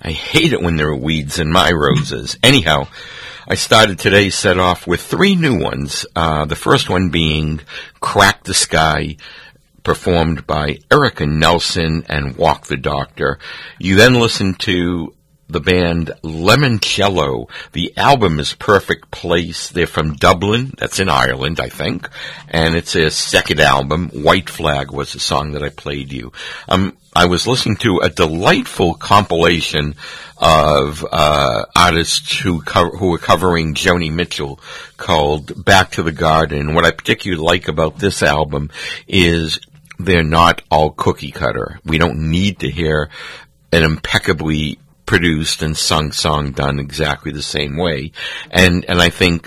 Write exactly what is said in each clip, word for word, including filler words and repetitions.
I hate it when there are weeds in my roses. Anyhow, I started today's set off with three new ones. Uh, the first one being Crack the Sky, performed by Erica Nelson and Walk the Doctor. You then listen to the band Lemoncello. The album is Perfect Place. They're from Dublin. That's in Ireland, I think. And it's a second album. White Flag was the song that I played you. Um, I was listening to a delightful compilation of uh artists who co- who were covering Joni Mitchell called Back to the Garden. What I particularly like about this album is they're not all cookie cutter. We don't need to hear an impeccably produced and sung song done exactly the same way. And and I think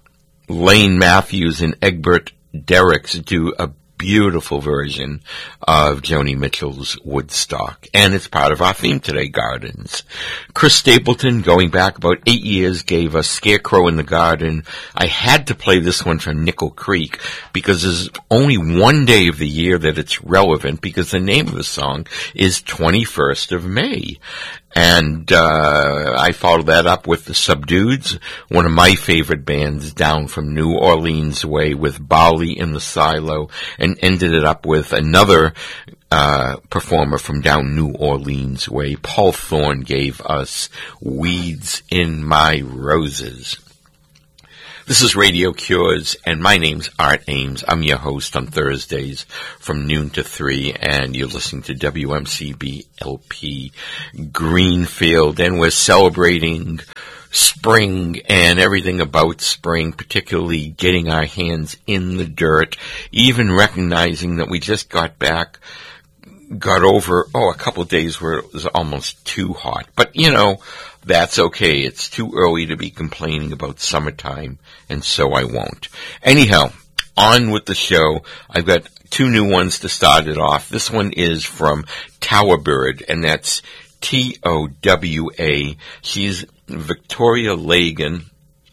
Lane Matthews and Egbert Derricks do a beautiful version of Joni Mitchell's Woodstock. And it's part of our theme today, Gardens. Chris Stapleton, going back about eight years, gave us Scarecrow in the Garden. I had to play this one from Nickel Creek because there's only one day of the year that it's relevant, because the name of the song is twenty-first of May. And uh I followed that up with the Subdueds, one of my favorite bands down from New Orleans way, with Bali in the Silo, and ended it up with another uh performer from down New Orleans way. Paul Thorne gave us Weeds in My Roses. This is Radio Cures, and my name's Art Ames. I'm your host on Thursdays from noon to three, and you're listening to W M C B L P Greenfield, and we're celebrating spring and everything about spring, particularly getting our hands in the dirt, even recognizing that we just got back, got over, oh, a couple of days where it was almost too hot. But, you know, that's okay. It's too early to be complaining about summertime, and so I won't. Anyhow, on with the show. I've got two new ones to start it off. This one is from Tower Bird, and that's T O W A. She's Victoria Lagan,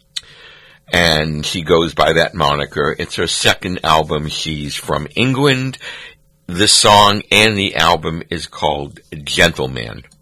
and she goes by that moniker. It's her second album. She's from England. This song and the album is called Gentleman.